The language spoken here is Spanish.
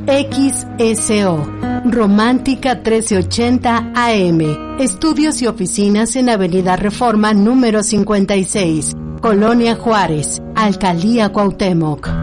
XSO, Romántica 1380 AM. Estudios y oficinas en Avenida Reforma número 56, Colonia Juárez, Alcaldía Cuauhtémoc.